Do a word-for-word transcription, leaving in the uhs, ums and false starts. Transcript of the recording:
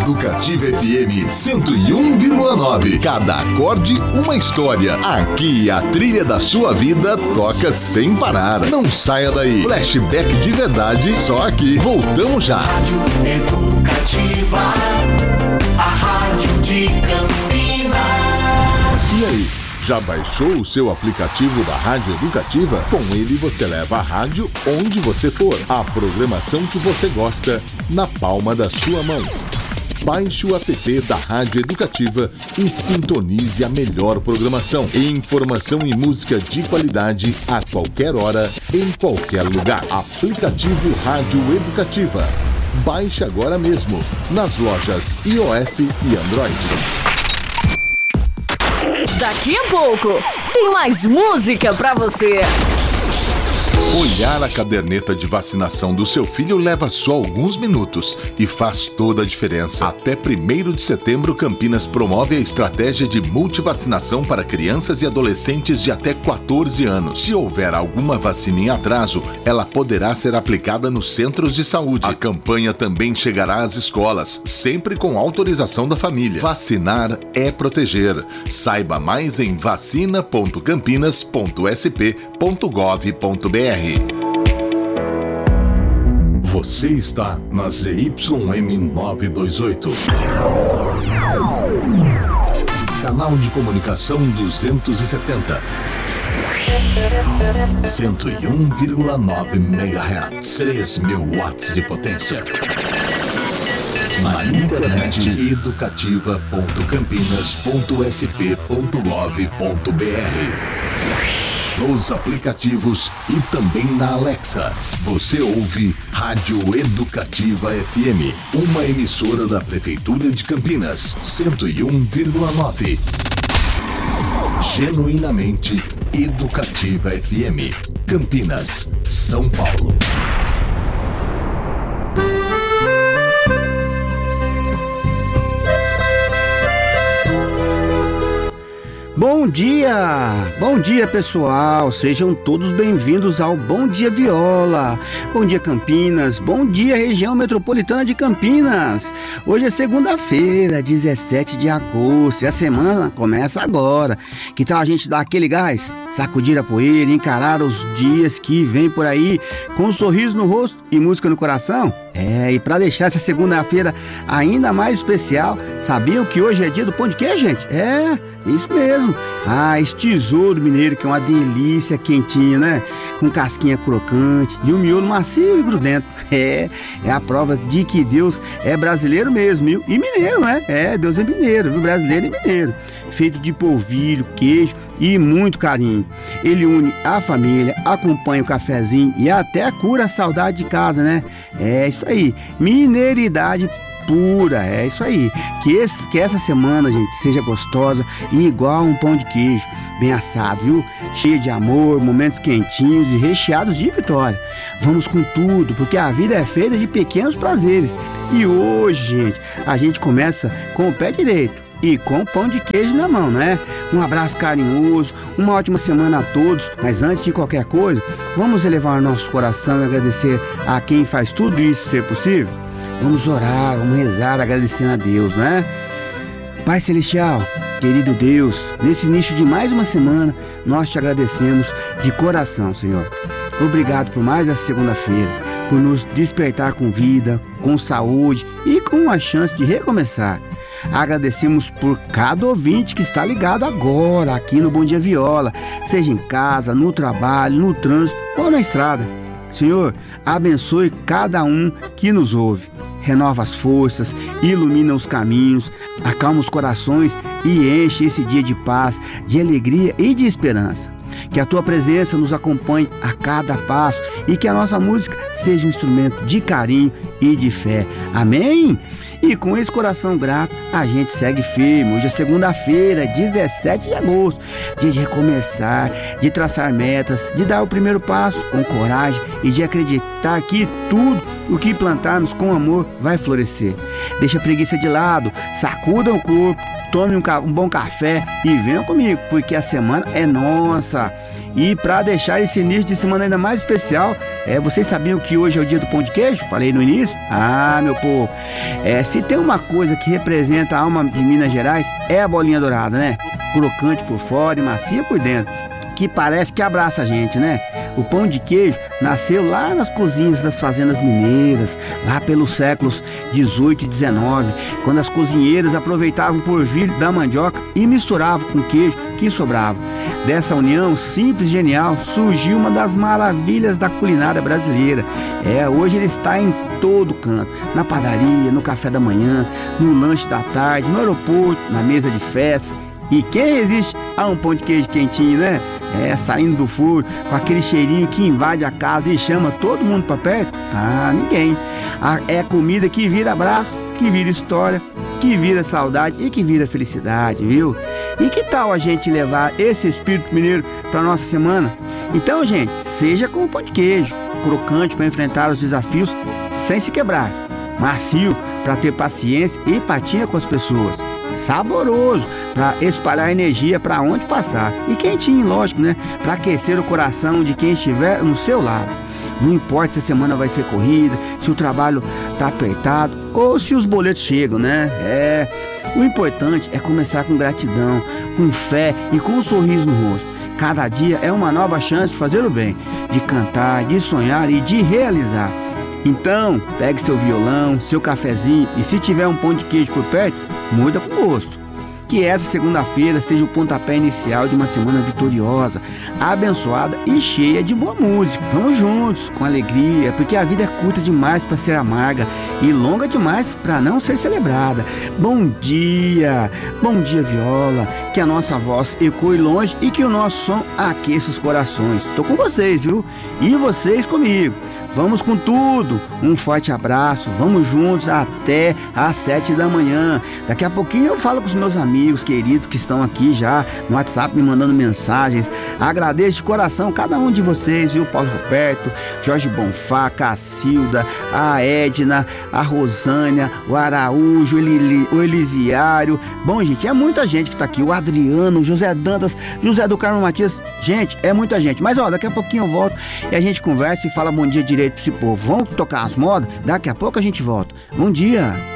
Educativa F M cento e um vírgula nove. Cada acorde, uma história. Aqui a trilha da sua vida toca sem parar. Não saia daí. Flashback de verdade, só aqui. Voltamos já. Rádio Educativa, a rádio de Campinas. E aí? Já baixou o seu aplicativo da Rádio Educativa? Com ele você leva a rádio onde você for. A programação que você gosta na palma da sua mão. Baixe o app da Rádio Educativa e sintonize a melhor programação. Informação e música de qualidade a qualquer hora, em qualquer lugar. Aplicativo Rádio Educativa. Baixe agora mesmo nas lojas iOS e Android. Daqui a pouco tem mais música pra você. Olhar a caderneta de vacinação do seu filho leva só alguns minutos e faz toda a diferença. Até primeiro de setembro, Campinas promove a estratégia de multivacinação para crianças e adolescentes de até quatorze anos. Se houver alguma vacina em atraso, ela poderá ser aplicada nos centros de saúde. A campanha também chegará às escolas, sempre com autorização da família. Vacinar é proteger. Saiba mais em vacina ponto campinas ponto s p ponto gov ponto b r. Você está na Z Y M novecentos e vinte e oito. Canal de comunicação duzentos e setenta. cento e um vírgula nove megahertz. três mil watts de potência. Na internet educativa ponto campinas ponto s p ponto gov ponto b r. Nos aplicativos e também na Alexa. Você ouve Rádio Educativa F M, uma emissora da Prefeitura de Campinas, cento e um vírgula nove. Genuinamente Educativa F M, Campinas, São Paulo. Bom dia! Bom dia, pessoal! Sejam todos bem-vindos ao Bom Dia Viola. Bom dia, Campinas. Bom dia, região metropolitana de Campinas. Hoje é segunda-feira, dezessete de agosto, e a semana começa agora. Que tal a gente dar aquele gás? Sacudir a poeira e encarar os dias que vêm por aí com um sorriso no rosto e música no coração? É, e para deixar essa segunda-feira ainda mais especial, sabiam que hoje é dia do pão de queijo, gente? É, isso mesmo. Ah, esse tesouro mineiro que é uma delícia, quentinho, né? Com casquinha crocante e um miolo macio e grudento. É, é a prova de que Deus é brasileiro mesmo, viu? E mineiro, né? É, Deus é mineiro, viu? Brasileiro e mineiro. Feito de polvilho, queijo e muito carinho. Ele une a família, acompanha o cafezinho e até cura a saudade de casa, né? É isso aí, mineiridade pura, é isso aí. Que, esse, que essa semana, gente, seja gostosa e igual um pão de queijo, bem assado, viu? Cheio de amor, momentos quentinhos e recheados de vitória. Vamos com tudo, porque a vida é feita de pequenos prazeres. E hoje, gente, a gente começa com o pé direito e com o pão de queijo na mão, né? Um abraço carinhoso, uma ótima semana a todos. Mas antes de qualquer coisa, vamos elevar nosso coração e agradecer a quem faz tudo isso ser possível? Vamos orar, vamos rezar agradecendo a Deus, né? Pai Celestial, querido Deus, nesse início de mais uma semana, nós te agradecemos de coração, Senhor. Obrigado por mais essa segunda-feira, por nos despertar com vida, com saúde e com a chance de recomeçar. Agradecemos por cada ouvinte que está ligado agora aqui no Bom Dia Viola, seja em casa, no trabalho, no trânsito ou na estrada. Senhor, abençoe cada um que nos ouve. Renova as forças, ilumina os caminhos, acalma os corações e enche esse dia de paz, de alegria e de esperança. Que a tua presença nos acompanhe a cada passo e que a nossa música seja um instrumento de carinho e de fé. Amém? E com esse coração grato, a gente segue firme. Hoje é segunda-feira, dezessete de agosto, dia de recomeçar, de traçar metas, de dar o primeiro passo com coragem e de acreditar que tudo o que plantarmos com amor vai florescer. Deixa a preguiça de lado, sacuda o corpo, tome um, ca- um bom café e venha comigo, porque a semana é nossa. E para deixar esse início de semana ainda mais especial, é, vocês sabiam que hoje é o dia do pão de queijo? Falei no início? Ah, meu povo, é, se tem uma coisa que representa a alma de Minas Gerais, é a bolinha dourada, né? Crocante por fora e macia por dentro, que parece que abraça a gente, né? O pão de queijo nasceu lá nas cozinhas das fazendas mineiras, lá pelos séculos dezoito e dezenove, quando as cozinheiras aproveitavam o polvilho da mandioca e misturavam com queijo que sobrava. Dessa união simples e genial surgiu uma das maravilhas da culinária brasileira. É, hoje ele está em todo canto, na padaria, no café da manhã, no lanche da tarde, no aeroporto, na mesa de festas. E quem resiste a um pão de queijo quentinho, né? É, saindo do forno, com aquele cheirinho que invade a casa e chama todo mundo pra perto? Ah, ninguém. Ah, é comida que vira abraço, que vira história, que vira saudade e que vira felicidade, viu? E que tal a gente levar esse espírito mineiro pra nossa semana? Então, gente, seja com o pão de queijo, crocante para enfrentar os desafios sem se quebrar, macio para ter paciência e empatia com as pessoas, saboroso para espalhar energia para onde passar e quentinho, lógico, né, para aquecer o coração de quem estiver no seu lado. Não importa se a semana vai ser corrida, se o trabalho tá apertado ou se os boletos chegam, né? É, o importante é começar com gratidão, com fé e com um sorriso no rosto. Cada dia é uma nova chance de fazer o bem, de cantar, de sonhar e de realizar. Então, pegue seu violão, seu cafezinho e se tiver um pão de queijo por perto, muda com gosto. Que essa segunda-feira seja o pontapé inicial de uma semana vitoriosa, abençoada e cheia de boa música. Vamos juntos, com alegria, porque a vida é curta demais para ser amarga e longa demais para não ser celebrada. Bom dia, bom dia viola, que a nossa voz ecoe longe e que o nosso som aqueça os corações. Tô com vocês, viu? E vocês comigo. Vamos com tudo, um forte abraço, vamos juntos até às sete da manhã. Daqui a pouquinho eu falo com os meus amigos queridos que estão aqui já no WhatsApp me mandando mensagens. Agradeço de coração cada um de vocês, viu? Paulo Roberto, Jorge Bonfá, Cacilda, a Edna, a Rosânia, o Araújo, o Elisiário. Bom, gente, é muita gente que tá aqui, o Adriano, o José Dantas, José do Carmo Matias. Gente, é muita gente, mas ó, daqui a pouquinho eu volto e a gente conversa e fala bom dia direito pra esse povo. Vamos tocar as modas? Daqui a pouco a gente volta. Bom dia!